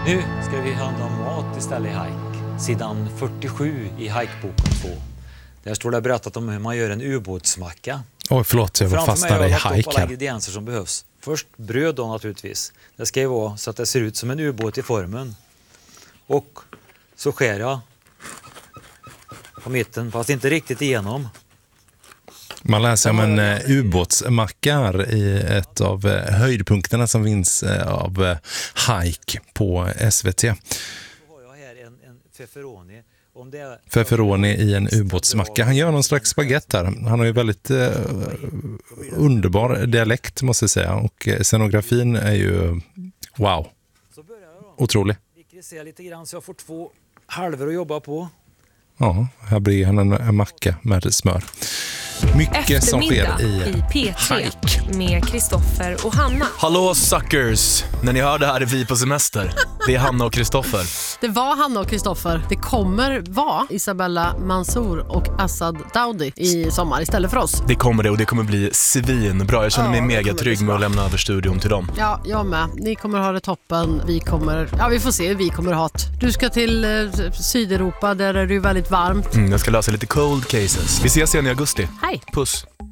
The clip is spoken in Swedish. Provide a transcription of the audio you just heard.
Nu ska vi handla om mat istället i hike. Sidan 47 i hikeboken 2. Där står det berättat om hur man gör en ubåtsmacka. Oj, förlåt, jag var fastnade i Framför mig har jag lagt upp alla hike. ingredienser som behövs. Först bröd då naturligtvis. Det ska ju vara så att det ser ut som en ubåt i formen. Och så skär jag på mitten, fast inte riktigt igenom. Man läser om en ubåtsmacka i ett av höjdpunkterna som finns av hike på SVT. Så har jag här en pepperoni. Om det är Feferoni i en ubåtsmacka. Han gör någon slags baguette här. Han har ju väldigt underbar dialekt måste jag säga. Och scenografin är ju wow. Så börjar jag då. Otrolig. Vikrisera lite grann så jag får 2 halvor att jobba på. Ja, här blir han en macka med smör. Mycket som sker i P3 hike. med Kristoffer och Hanna. Hallå suckers! När ni hör det här är vi på semester. Det är Hanna och Kristoffer. Det var Hanna och Kristoffer. Det kommer vara Isabella Mansour och Assad Daudi i sommar istället för oss. Det kommer det och det kommer bli svinbra. Jag känner mig Ja, det mega kommer bli trygg så med att bra. lämna över studion till dem. Ja, jag med. Ni kommer ha det toppen. Vi får se hur vi kommer ha det. Du ska till Sydeuropa, där är det ju väldigt varmt. Jag ska lösa lite cold cases. Vi ses igen i augusti. Hej! Puss.